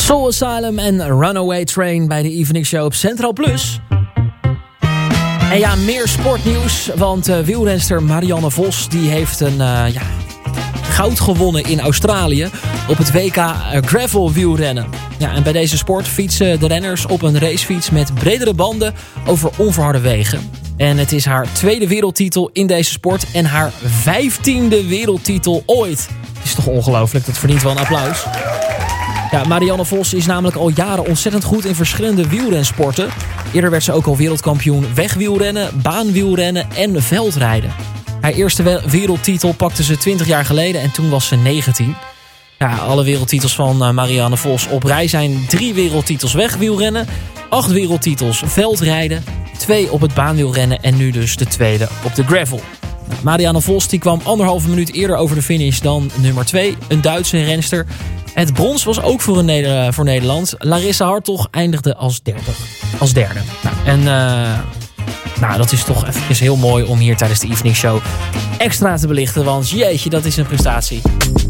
Soul Asylum en Runaway Train bij de Evening Show op Central Plus. En ja, meer sportnieuws, want wielrenster Marianne Vos die heeft een goud gewonnen in Australië op het WK gravel wielrennen. Ja, en bij deze sport fietsen de renners op een racefiets met bredere banden over onverharde wegen. En het is haar tweede wereldtitel in deze sport en haar 15e wereldtitel ooit. Het is toch ongelooflijk, dat verdient wel een applaus. Ja, Marianne Vos is namelijk al jaren ontzettend goed in verschillende wielrensporten. Eerder werd ze ook al wereldkampioen wegwielrennen, baanwielrennen en veldrijden. Haar eerste wereldtitel pakte ze 20 jaar geleden en toen was ze 19. Ja, alle wereldtitels van Marianne Vos op rij zijn 3 wereldtitels wegwielrennen, 8 wereldtitels veldrijden, 2 op het baanwielrennen en nu dus de tweede op de gravel. Marianne Vos die kwam 1,5 minuut eerder over de finish dan nummer 2, een Duitse renster. Het brons was ook voor Nederland. Larissa Hartog eindigde als derde. Dat is toch even heel mooi om hier tijdens de Evening Show extra te belichten. Want jeetje, dat is een prestatie.